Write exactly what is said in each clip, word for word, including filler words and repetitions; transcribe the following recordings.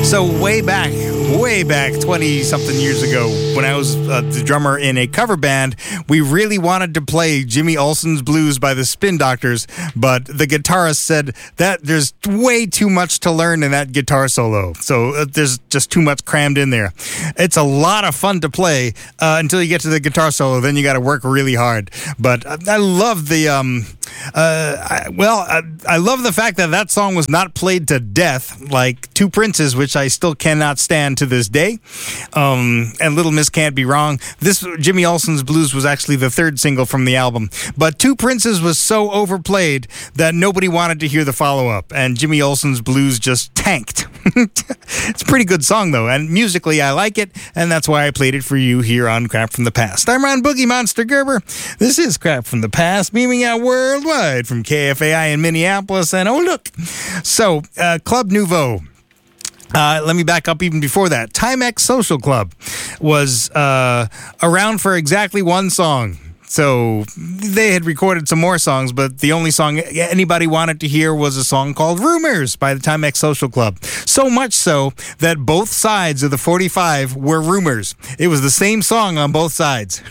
So way back, way back twenty-something years ago, when I was uh, the drummer in a cover band, we really wanted to play Jimmy Olsen's Blues by the Spin Doctors, but the guitarist said that there's way too much to learn in that guitar solo. So uh, there's just too much crammed in there. It's a lot of fun to play uh, until you get to the guitar solo. Then you got to work really hard. But uh, I love the... Um, Uh, I, well, I, I love the fact that that song was not played to death like Two Princes, which I still cannot stand to this day. Um, and Little Miss Can't Be Wrong. This Jimmy Olsen's Blues was actually the third single from the album. But Two Princes was so overplayed that nobody wanted to hear the follow-up. And Jimmy Olsen's Blues just tanked. It's a pretty good song, though. And musically, I like it. And that's why I played it for you here on Crap from the Past. I'm Ron Boogie Monster Gerber. This is Crap from the Past, beaming out worldwide from K F A I in Minneapolis. And oh, look. So, uh, Club Nouveau. Uh, let me back up even before that. Timex Social Club was uh, around for exactly one song. So they had recorded some more songs, but the only song anybody wanted to hear was a song called Rumors by the Timex Social Club. So much so that both sides of the forty-five were Rumors. It was the same song on both sides.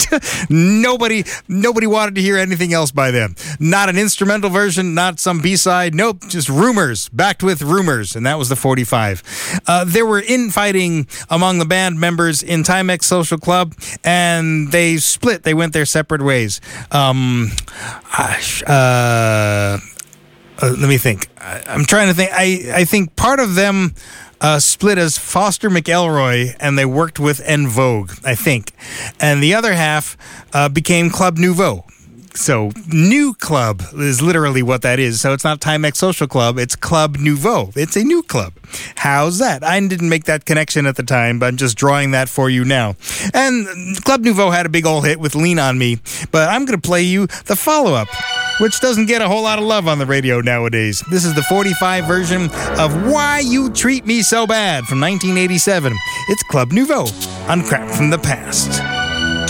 nobody nobody wanted to hear anything else by them. Not an instrumental version, not some B-side. Nope, just Rumors, backed with Rumors, and that was the forty-five. Uh, there were infighting among the band members in Timex Social Club, and they split. They went their separate ways. Um, uh, uh, let me think. I, I'm trying to think. I, I think part of them uh, split as Foster McElroy, and they worked with En Vogue, I think. And the other half uh, became Club Nouveau. So, new club is literally what that is. So, it's not Timex Social Club, it's Club Nouveau. It's a new club. How's that? I didn't make that connection at the time, but I'm just drawing that for you now. And Club Nouveau had a big old hit with Lean on Me, but I'm going to play you the follow-up, which doesn't get a whole lot of love on the radio nowadays. This is the forty-five version of Why You Treat Me So Bad from nineteen eighty-seven. It's Club Nouveau on Crap from the Past.